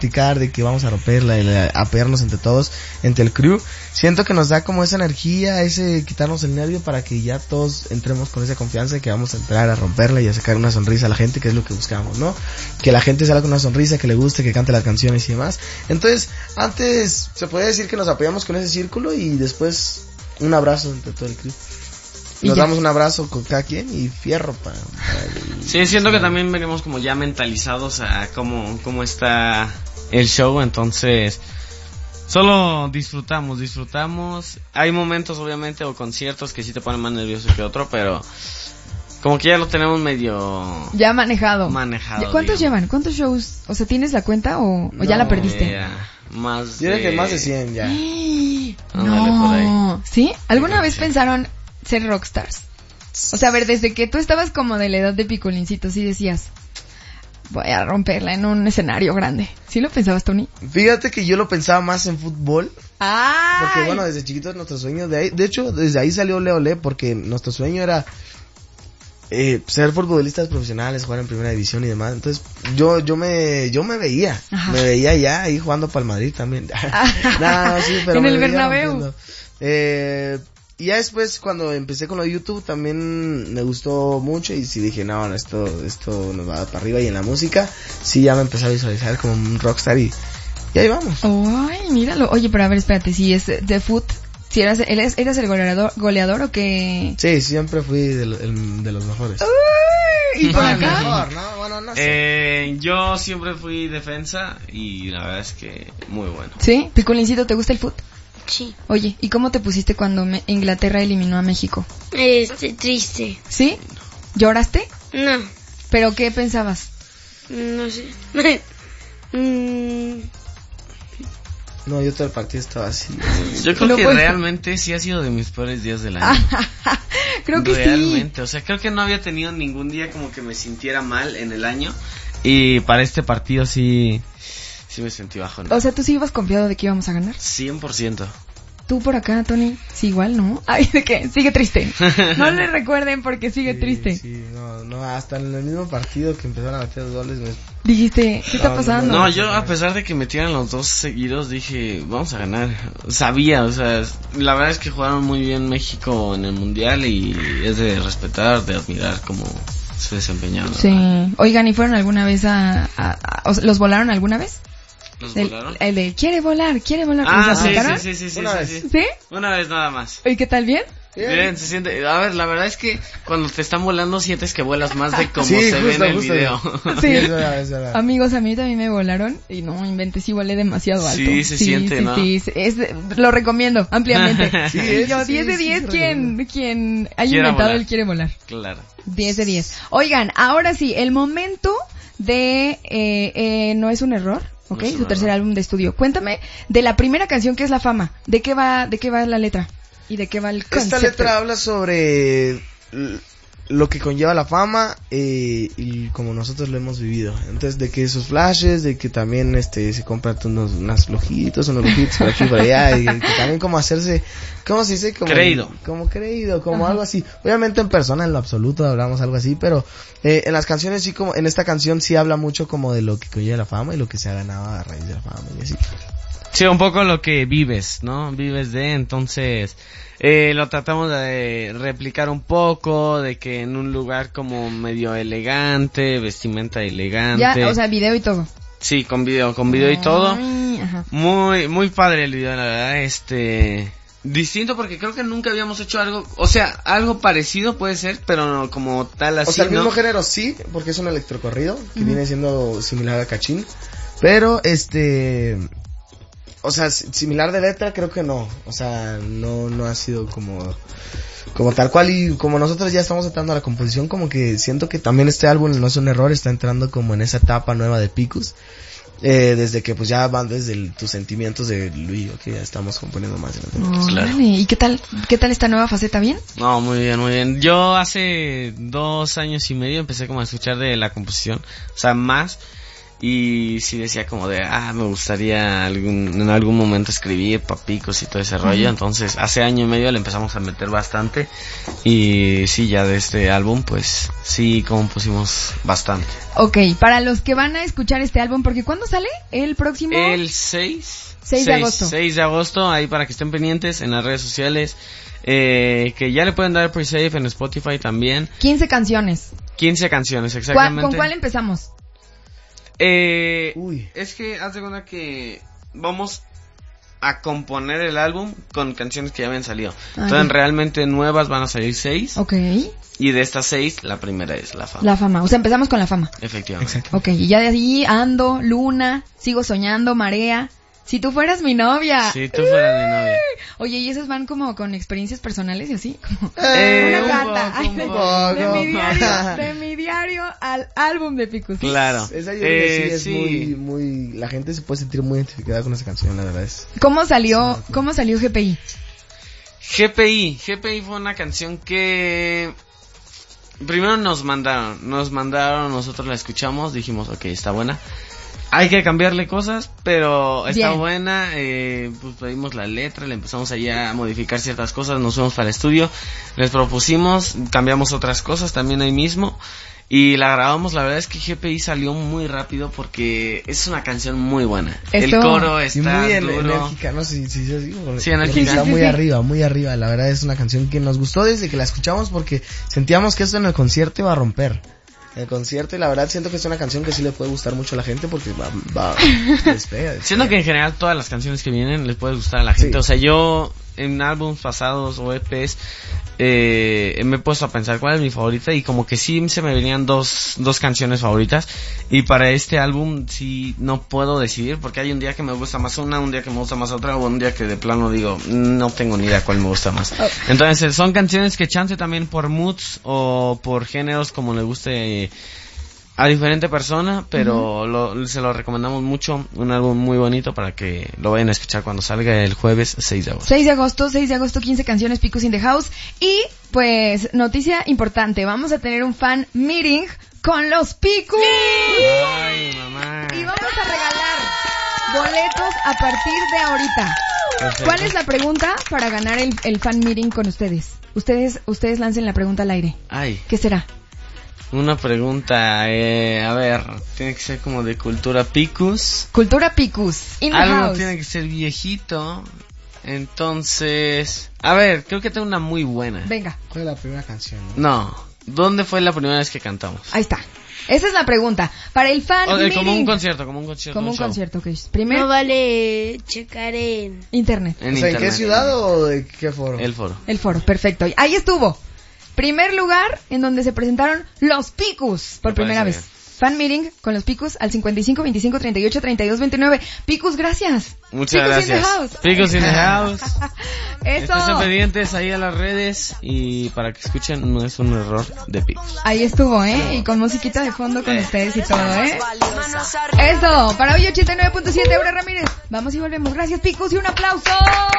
practicar, de que vamos a romperla, a apoyarnos entre todos, entre el crew, siento que nos da como esa energía, ese quitarnos el nervio para que ya todos entremos con esa confianza de que vamos a entrar a romperla y a sacar una sonrisa a la gente, que es lo que buscamos, ¿no? Que la gente salga con una sonrisa, que le guste, que cante las canciones y demás. Entonces, antes se podía decir que nos apoyamos con ese círculo y después un abrazo entre todo el crew. Nos damos un abrazo con cada quien y fierro para sí, siento que también venimos como ya mentalizados a cómo está el show, entonces solo disfrutamos. Hay momentos obviamente o conciertos que sí te ponen más nervioso que otro, pero como que ya lo tenemos medio ya manejado. digamos. ¿Cuántos llevan? ¿Cuántos shows? O sea, ¿tienes la cuenta o ya la perdiste? Yo creo que más de 100 ya. No, ¿sí? ¿Alguna vez pensaron ser rockstars? O sea, a ver, desde que tú estabas como de la edad de Picolincito, sí decías, voy a romperla en un escenario grande. ¿Sí lo pensabas, Tony? Fíjate que yo lo pensaba más en fútbol. ¡Ay! Porque bueno, desde chiquitos nuestro sueño, de hecho, desde ahí salió Ole Ole, porque nuestro sueño era ser futbolistas profesionales, jugar en primera división y demás. Entonces, yo me veía. Ajá. Me veía ya ahí jugando para el Madrid también. No, sí, pero en el Bernabéu. Y ya después, cuando empecé con lo de YouTube, también me gustó mucho y sí dije, no, esto nos va para arriba. Y en la música, sí, ya me empecé a visualizar como un rockstar y ahí vamos. Ay, míralo. Oye, pero a ver, espérate, si es de foot, si eras el goleador o qué. Sí, siempre fui de los mejores. ¿Y por acá? Mejor, ¿no? Bueno, no sé. Yo siempre fui defensa y la verdad es que muy bueno. ¿Sí? Picolincito, ¿te gusta el foot? Sí. Oye, ¿y cómo te pusiste cuando Inglaterra eliminó a México? Triste. ¿Sí? ¿Lloraste? No. ¿Pero qué pensabas? No sé. No, yo todo el partido estaba así. Yo creo que realmente sí ha sido de mis peores días del año. Creo que realmente, o sea, creo que no había tenido ningún día como que me sintiera mal en el año. Y para este partido sí me sentí bajo, ¿no? O sea, ¿tú sí ibas confiado de que íbamos a ganar? 100%. ¿Tú por acá, Tony? Sí, igual, ¿no? Ay, ¿de qué? Sigue triste. No le recuerden porque sigue triste. Sí, no, hasta en el mismo partido que empezaron a meter los goles dijiste, ¿qué está pasando? No, yo a pesar de que metieran los dos seguidos dije, vamos a ganar. Sabía, o sea, la verdad es que jugaron muy bien México en el Mundial y es de respetar, de admirar cómo se desempeñaron. Sí. Oigan, ¿y fueron alguna vez los volaron alguna vez? ¿Los volaron? El de quiere volar. Ah, sí. Una vez. ¿Sí? Una vez nada más. ¿Y qué tal, bien? Bien, se siente. A ver, la verdad es que cuando te están volando sientes que vuelas más de como se ve en el video. Sí, es verdad. Amigos, a mí también me volaron y no inventes, sí volé demasiado alto. Sí, se siente, ¿no? Sí, lo recomiendo ampliamente. Sí, yo 10 de 10 quien haya inventado el quiere volar. Claro. 10 de 10. Oigan, ahora sí, el momento de No es un error. ¿Ok? Su tercer álbum de estudio. Cuéntame de la primera canción, que es La Fama. ¿De qué va la letra? ¿Y de qué va el concepto? Esta letra habla sobre lo que conlleva la fama y como nosotros lo hemos vivido. Entonces, de que esos flashes, de que también se compran unos lojitos por aquí por allá, y que también como hacerse, ¿cómo se dice? Como creído, como algo así. Obviamente en persona, en lo absoluto, hablamos algo así, pero en las canciones sí, como en esta canción sí habla mucho como de lo que conlleva la fama y lo que se ha ganado a raíz de la fama y así. Sí, un poco lo que vives, ¿no? Entonces, lo tratamos de replicar un poco, de que en un lugar como medio elegante, vestimenta elegante. Ya, o sea, video y todo. Sí, con video y todo. Ajá. Muy, muy padre el video, la verdad, distinto porque creo que nunca habíamos hecho algo, o sea, algo parecido puede ser, pero no como tal así, o sea, el mismo ¿no? género sí, porque es un electrocorrido, que viene siendo similar a Cachín, pero o sea, similar de letra creo que no, o sea, no ha sido como tal cual, y como nosotros ya estamos entrando a la composición, como que siento que también este álbum No es un error, está entrando como en esa etapa nueva de Picus, desde que pues ya van desde tus sentimientos de Luis, que ya estamos componiendo más. Claro. Vale. ¿Y qué tal esta nueva faceta? ¿Bien? No, muy bien. Yo hace 2 años y medio empecé como a escuchar de la composición, o sea, más. Y sí decía como de, me gustaría en algún momento escribir papicos y todo ese rollo. Entonces, hace año y medio le empezamos a meter bastante. Y sí, ya de este álbum, pues sí compusimos bastante. Ok, para los que van a escuchar este álbum, porque ¿cuándo sale? ¿El próximo? El 6 de agosto. 6 de agosto, ahí para que estén pendientes en las redes sociales. Que ya le pueden dar pre-save en Spotify también. 15 canciones. 15 canciones, exactamente. ¿Con cuál empezamos? Es que haz de cuenta que vamos a componer el álbum con canciones que ya habían salido. Entonces realmente nuevas van a salir 6. Ok. Y de estas 6, la primera es La Fama. La Fama, o sea, empezamos con La Fama. Efectivamente. Exacto. Ok, y ya de ahí Ando, Luna, Sigo Soñando, Marea. Si tú fueras mi novia. Si tú fueras mi novia. Oye, ¿y esos van como con experiencias personales y así? Como Un carta. poco, un Ay, poco. de mi diario al álbum de Picus. Claro. Esa yo creo que sí sí. es muy... La gente se puede sentir muy identificada con esa canción, la verdad es... ¿Cómo salió GPI? GPI fue una canción que primero nos mandaron, nosotros la escuchamos, dijimos, ok, está buena. Hay que cambiarle cosas, pero está Bien. buena. Pues pedimos la letra, le empezamos ahí a modificar ciertas cosas, nos fuimos para el estudio, les propusimos, cambiamos otras cosas también ahí mismo y la grabamos. La verdad es que GPI salió muy rápido porque es una canción muy buena. El coro Y está muy duro. enérgica, no sé si es digo. Sí, enérgica. Está Sí. muy arriba. La verdad es una canción que nos gustó desde que la escuchamos porque sentíamos que esto en el concierto iba a romper. El concierto, y la verdad siento que es una canción que sí le puede gustar mucho a la gente porque va despega. Siento que en general todas las canciones que vienen les puede gustar a la gente. Sí. O sea, yo en álbumes pasados o EPs me he puesto a pensar cuál es mi favorita y como que sí se me venían dos canciones favoritas, y para este álbum sí no puedo decidir porque hay un día que me gusta más una, un día que me gusta más otra, o un día que de plano digo no tengo ni idea cuál me gusta más. Entonces son canciones que chance también por moods o por géneros como le guste a diferente persona, pero se lo recomendamos mucho. Un álbum muy bonito para que lo vayan a escuchar cuando salga el jueves 6 de agosto. 6 de agosto, 15 canciones, Picus in the House. Y, pues, noticia importante, vamos a tener un fan meeting con los Picus. Ay, mamá. Y vamos a regalar boletos a partir de ahorita. Perfecto. ¿Cuál es la pregunta para ganar el fan meeting con ustedes? Ustedes lancen la pregunta al aire. Ay, ¿Qué será? una pregunta, a ver, tiene que ser como de cultura Picus. Cultura Picus in the Algo house. tiene que ser viejito. Entonces, a ver, creo que tengo una muy buena. Venga, ¿Cuál es la primera canción? ¿No? No, ¿dónde fue la primera vez que cantamos? ahí está. Esa es la pregunta. Para el fan meeting. Como un concierto, Como un show. concierto, ok. Primero, No vale checar en... internet. En O sea, ¿en internet. qué ciudad o de qué foro? El foro. El foro, perfecto. Ahí estuvo. Primer lugar en donde se presentaron los Picus por Me primera parece vez. Fan meeting con los Picus al 55 25 38 32 29. Picus, gracias. Muchas Picus in the gracias. house. Picus in the house. Eso. Estén pendientes ahí a las redes y para que escuchen, no es un error de Picus. Ahí estuvo, ¿eh? Y con musiquita de fondo con ustedes y todo, ¿eh? Eso. Para hoy 89.7, Eura Ramírez. Vamos y volvemos. Gracias, Picus, y un aplauso.